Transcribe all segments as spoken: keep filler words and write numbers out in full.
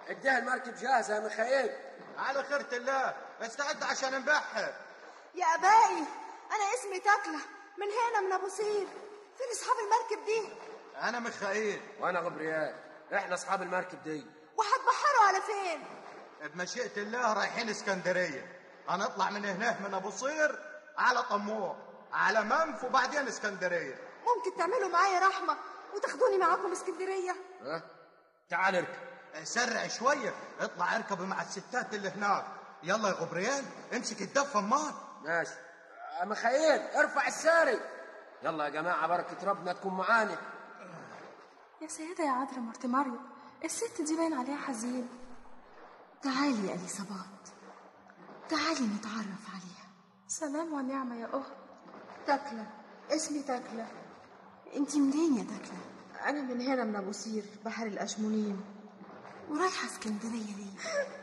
اديها المركب جاهزة يا ميخائيل. على خيرة الله، استعد عشان نبحر. يا ابائي انا اسمي تكلة من هنا من ابو سير. فين اصحاب المركب دي؟ انا ميخائيل. وانا غبريال. احنا اصحاب المركب دي. وهتبحروا على فين؟ بمشيئة الله رايحين اسكندرية. هنطلع من هناك من ابو سير على طموح على منف وبعدين اسكندرية. ممكن تعملوا معايا رحمة وتاخدوني معاكم اسكندرية؟ ها تعال اركب. سرع شوية، اطلع اركب مع الستات اللي هناك. يلا يا غبريال امسك الدفة امال. ماشي يا ميخائيل، ارفع الساري. يلا يا جماعة بركة ربنا تكون معانا. يا سيدة يا عذراء مرت مريم، الست دي باين عليها حزين. تعالي يا اليصابات، تعالي نتعرف عليها. سلام ونعمة يا أخت. تكلة، اسمي تكلة. انتي منين يا تكلة؟ أنا من هنا من أبو سير بحر الأشمونين. ورايحة اسكندرية ليه؟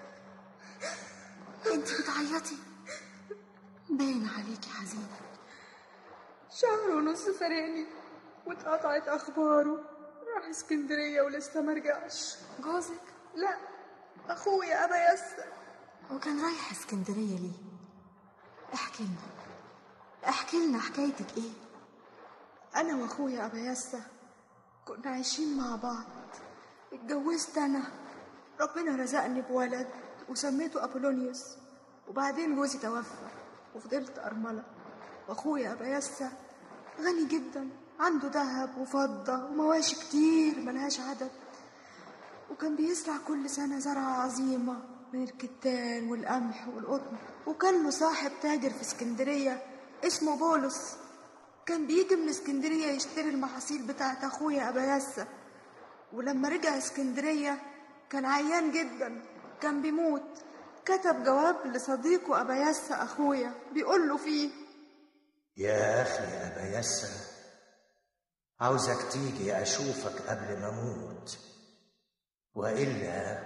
انتي بتعيطي؟ باين عليكي حزينة. شهر ونص فارقني واتقطعت أخباره، راح اسكندرية ولسه مرجعش. جوزك؟ لا، أخويا أبا يسر. وكان رايح اسكندرية ليه؟ احكي لنا احكي لنا حكايتك ايه؟ أنا وأخويا أبا يسر كنا عايشين مع بعض. اتجوزت أنا، ربنا رزقني بولد وسميته أبولونيوس، وبعدين جوزي توفى وفضلت أرملة. وأخويا أبا يسر غني جدا، عنده ذهب وفضة ومواشي كتير ملهاش عدد، وكان بيزرع كل سنة زرعة عظيمة من الكتان والقمح والقطن. وكان له صاحب تاجر في اسكندرية اسمه بولس، كان بيجي من اسكندرية يشتري المحاصيل بتاعت أخويا أبا يسر. ولما رجع اسكندرية كان عيان جدا، كان بيموت. كتب جواب لصديقه أبا يسر أخويا بيقول له فيه: يا أخي أبا يسر، عاوزك تيجي أشوفك قبل ما أموت، وإلا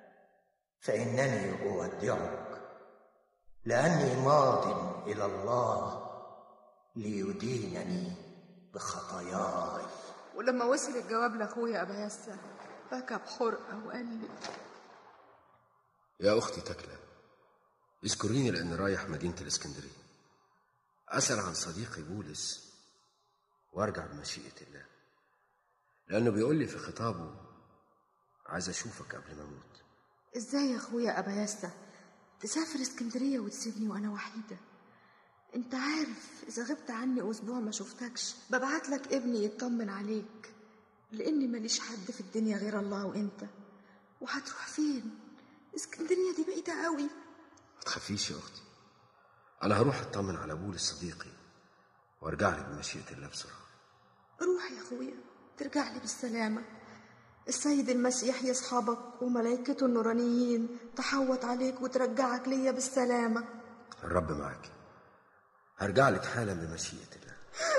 فإنني أودعك، لأني ماض إلى الله ليدينني بخطاياي. ولما وصل الجواب لأخويا أبا يسر بكى بحرقة وقال لي: يا أختي تكلة، اذكريني لأني رايح مدينة الإسكندرية، أسأل عن صديقي بولس وارجع بمشيئة الله، لأنه بيقول لي في خطابه عايز أشوفك قبل ما أموت. إزاي يا أخويا أبا يسر تسافر اسكندرية وتسيبني وأنا وحيدة؟ أنت عارف إذا غبت عني أسبوع ما شفتكش ببعت لك ابني يطمن عليك، لأني ماليش حد في الدنيا غير الله وأنت. وهتروح فين؟ اسكندرية دي بعيدة قوي. ما تخافيش يا أختي، أنا هروح أطمن على بولس صديقي وارجع لي بمشيئة الله بسرعة. روح يا أخويا، ترجع لي بالسلامة. السيد المسيح يصحبك وملائكته النورانيين تحوط عليك وترجعك ليا بالسلامة. الرب معاك، هرجع لك حالا بمشيئة الله.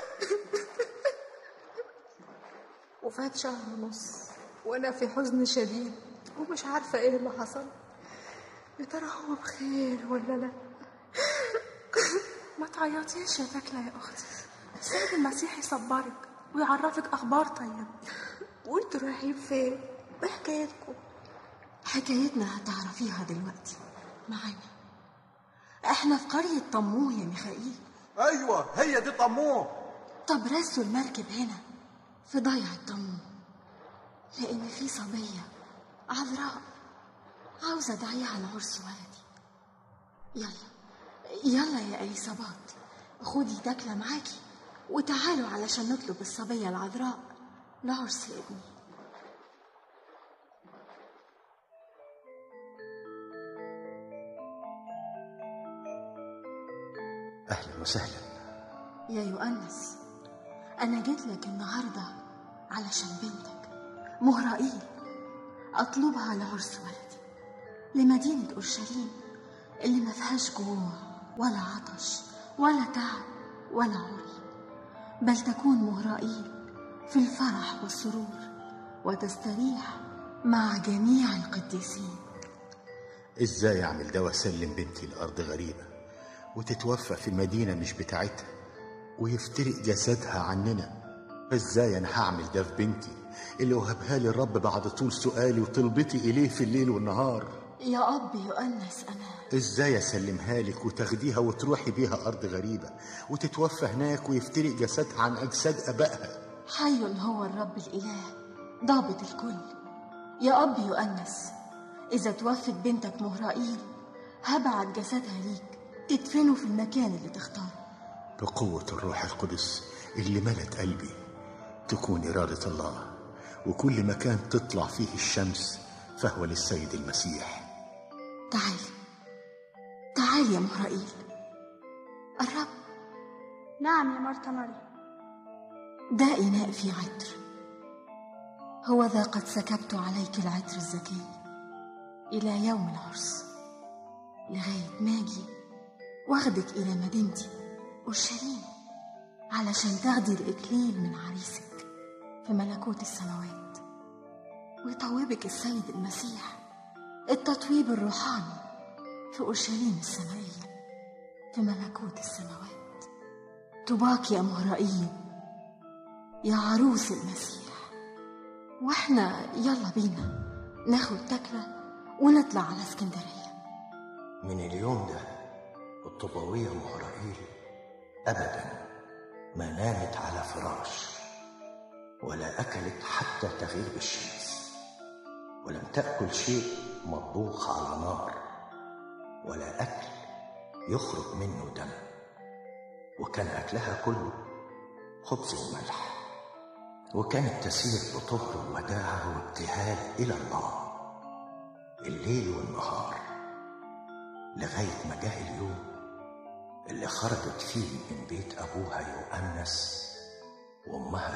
وفات شهر ونص وأنا في حزن شديد ومش عارفة إيه اللي حصل. يا ترى هو بخير ولا لا؟ ما تعيطيش يا تكلة يا أختي، السيد المسيح يصبرك ويعرفك أخبار طيب. وانتوا رايحين فين؟ ايه حكايتكم؟ حكايتنا هتعرفيها دلوقتي معانا. احنا في قرية طموح يا ميخائيل. ايوه هي دي طموح. طب رسوا المركب هنا في ضيعة طموح، لأن في صبية عذراء عاوزة أدعيها لعرس ولدي. يلا يلا يا اليصابات، خدي تكلة معاكي وتعالوا علشان نطلب الصبية العذراء لعرس ابني. أهلا وسهلا يا يؤنس، أنا جيت لك النهاردة علشان بنتك مهرائيل أطلبها لعرس ولدي لمدينة أورشليم اللي ما فيهاش جوع ولا عطش ولا تعب ولا عري، بل تكون مهرائيل في الفرح والسرور وتستريح مع جميع القديسين. ازاي اعمل ده واسلم بنتي لأرض غريبة وتتوفى في مدينة مش بتاعتها ويفترق جسدها عننا ازاي انا هعمل ده في بنتي اللي وهبها لي الرب بعد طول سؤالي وطلبتي اليه في الليل والنهار؟ يا أب يؤنس أنا ازاي اسلمها لك وتاخديها وتروحي بيها ارض غريبه وتتوفى هناك ويفترق جسدها عن اجساد ابائها؟ حي هو الرب الإله ضابط الكل. يا أب يؤنس، إذا توفت بنتك مهرائيل هبعت جسدها ليك تدفنه في المكان اللي تختاره. بقوة الروح القدس اللي ملت قلبي تكون إرادة الله، وكل مكان تطلع فيه الشمس فهو للسيد المسيح. تعال تعال يا مهرائيل، الرب. نعم يا مرتا مريم. ده إناء فيه عطر، هو ذا قد سكبت عليك العطر الزكي إلى يوم العرس، لغاية ما أجي واخدك إلى مدينتي أورشليم علشان تاخدي الإكليل من عريسك في ملكوت السماوات، ويطوبك السيد المسيح التطويب الروحاني في أورشليم السمائية في ملكوت السماوات. طوباك يا مهرائيل يا عروس المسيح. واحنا يلا بينا ناخد تكلة ونطلع على اسكندرية. من اليوم ده الطوباوية مهرائيل أبدا ما نامت على فراش، ولا أكلت حتى تغيب الشمس، ولم تأكل شيء مطبوخ على نار، ولا أكل يخرج منه دم، وكان أكلها كله خبز وملح، وكانت تسير بطهر وداعة وابتهال إلى الله الليل والنهار، لغاية ما جاء اليوم اللي خرجت فيه من بيت أبوها يؤنس وأمها